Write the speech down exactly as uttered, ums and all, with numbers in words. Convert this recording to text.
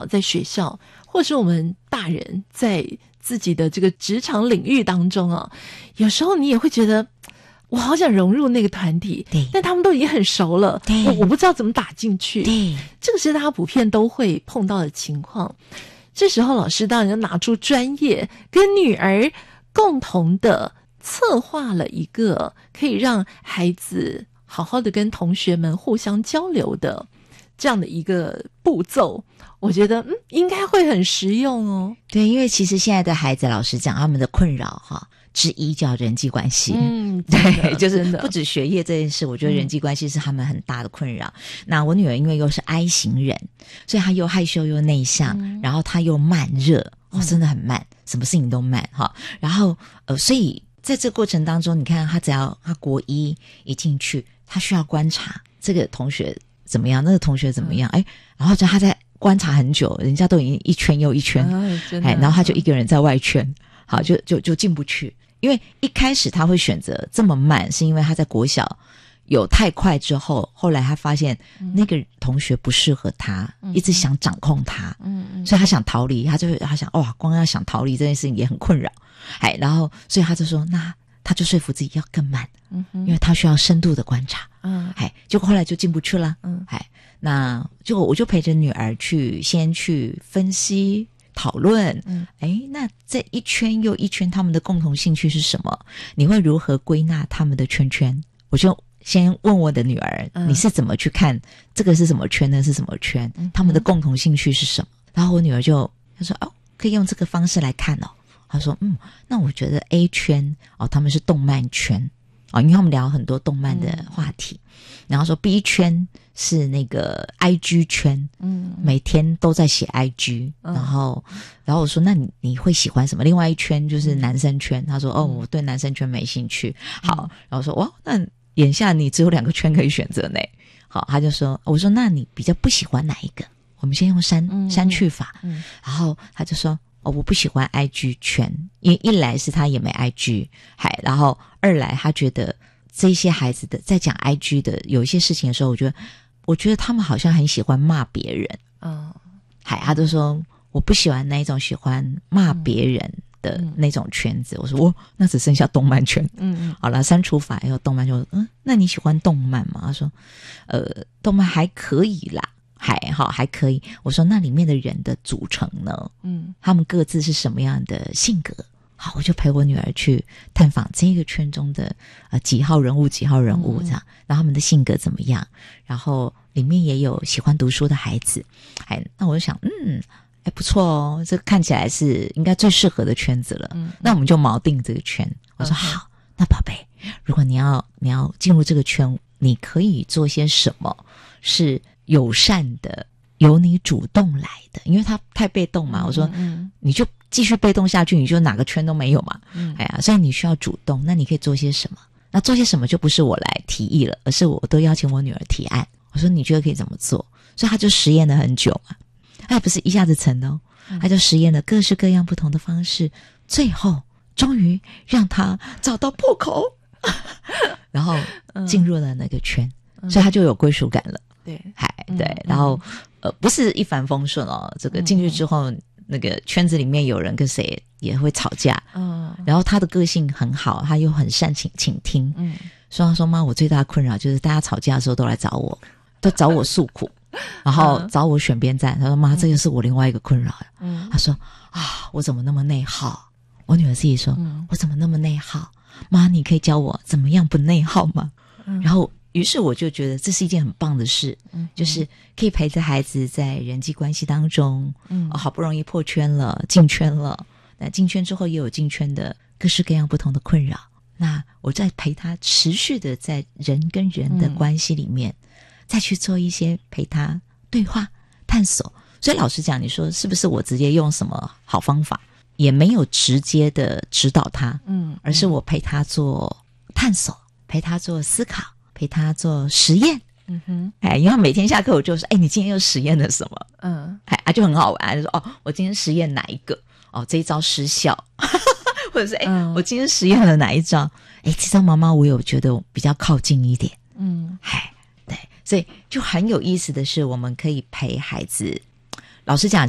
在学校，或是我们大人在自己的这个职场领域当中啊，有时候你也会觉得我好想融入那个团体， 对， 但他们都已经很熟了， 对， 我我不知道怎么打进去， 对， 这个是大家普遍都会碰到的情况。这时候老师当然就拿出专业，跟女儿共同的策划了一个可以让孩子好好的跟同学们互相交流的这样的一个步骤，我觉得嗯应该会很实用哦。 对，因为其实现在的孩子，老实讲，他们的困扰哈之一叫人际关系。 嗯， 对，就是真的不止学业这件事，我觉得人际关系是他们很大的困扰。嗯、那我女儿因为又是 I 型人，所以她又害羞又内向，嗯、然后她又慢热，哦，真的很慢，嗯、什么事情都慢哈。然后呃，所以在这过程当中，你看她只要她国一一进去，她需要观察这个同学怎么样，那个同学怎么样，哎、嗯，然后就她在观察很久，人家都已经一圈又一圈， 啊、 哎，然后她就一个人在外圈。好，就就就进不去，因为一开始他会选择这么慢，是因为他在国小有太快之后，后来他发现那个同学不适合他，嗯、一直想掌控他，嗯嗯，所以他想逃离，他就他想哇，光要想逃离这件事情也很困扰，哎，然后所以他就说，那他就说服自己要更慢，嗯，因为他需要深度的观察，嗯，哎，结果后来就进不去了，嗯，哎，那就我就陪着女儿去先去分析。讨论，嗯，哎，那这一圈又一圈，他们的共同兴趣是什么？你会如何归纳他们的圈圈？我就先问我的女儿，嗯、你是怎么去看这个是什么圈呢？是什么圈？嗯、他们的共同兴趣是什么？然后我女儿就她说哦，可以用这个方式来看哦。她说嗯，那我觉得 A 圈哦，他们是动漫圈哦，因为他们聊很多动漫的话题。嗯、然后说 B 圈是那个 I G 圈，嗯，每天都在写 I G，嗯、然后，然后我说那你你会喜欢什么？另外一圈就是男生圈，他说哦，我对男生圈没兴趣。好，然后我说哇，那眼下你只有两个圈可以选择呢。好，他就说，我说那你比较不喜欢哪一个？我们先用删、嗯、删去法，嗯，然后他就说哦，我不喜欢 I G 圈，因为一来是他也没 I G， 还然后二来他觉得这些孩子的在讲 I G 的有一些事情的时候，我觉得。我觉得他们好像很喜欢骂别人，嗯，海他都说我不喜欢那一种喜欢骂别人的那种圈子。嗯、我说哦，那只剩下动漫圈，嗯嗯，好了，删除法要动漫就嗯，那你喜欢动漫吗？他说，呃，动漫还可以啦，还好还可以。我说那里面的人的组成呢？嗯，他们各自是什么样的性格？好，我就陪我女儿去探访这个圈中的呃几号人物几号人物这样，然后他们的性格怎么样，然后里面也有喜欢读书的孩子，哎，那我就想嗯哎不错哦，这看起来是应该最适合的圈子了，嗯，那我们就锚定这个圈。我说好，那宝贝，如果你要你要进入这个圈，你可以做些什么是友善的由你主动来的，因为他太被动嘛，我说嗯你就继续被动下去，你就哪个圈都没有嘛。嗯，哎呀，所以你需要主动，那你可以做些什么？那做些什么就不是我来提议了，而是我都邀请我女儿提案。我说你觉得可以怎么做？所以他就实验了很久嘛，他也不是一下子成的哦，他就实验了各式各样不同的方式，最后终于让他找到破口，然后进入了那个圈，嗯、所以他就有归属感了。对，嗨，对，嗯、然后呃，不是一帆风顺哦，这个进去之后。嗯那个圈子里面有人跟谁也会吵架，嗯，然后他的个性很好，他又很善倾倾听，嗯，所以他说妈，我最大的困扰就是大家吵架的时候都来找我，都找我诉苦，然后找我选边站。他说妈，这个是我另外一个困扰。嗯，他说啊，我怎么那么内耗？我女儿自己说，嗯、我怎么那么内耗？妈，你可以教我怎么样不内耗吗？嗯、然后。于是我就觉得这是一件很棒的事，嗯，就是可以陪着孩子在人际关系当中，嗯、哦，好不容易破圈了，进圈了，那进圈之后也有进圈的各式各样不同的困扰，那我再陪他持续的在人跟人的关系里面，嗯、再去做一些陪他对话探索。所以老实讲，你说是不是我直接用什么好方法，也没有直接的指导他，嗯，而是我陪他做探索，陪他做思考。陪他做实验，嗯哼，哎，因为他每天下课我就说，哎，你今天又实验了什么？嗯，哎，啊，就很好玩，就说哦，我今天实验哪一个？哦，这一招失效，或者是哎，嗯、我今天实验了哪一招？哎，这招妈妈我有觉得比较靠近一点，嗯，哎，对，所以就很有意思的是，我们可以陪孩子，老实讲。